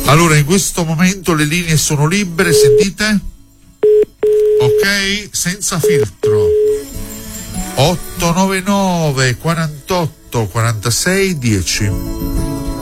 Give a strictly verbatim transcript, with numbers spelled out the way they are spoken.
Allora, in questo momento le linee sono libere, sentite? Ok, senza filtro. otto nove nove quarantotto quarantasei dieci.